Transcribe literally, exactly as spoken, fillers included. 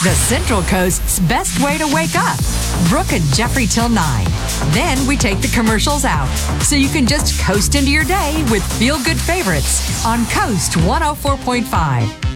the Central Coast's best way to wake up. Brooke and Jeffrey till nine. Then we take the commercials out, so you can just coast into your day with feel-good favorites on Coast one oh four point five.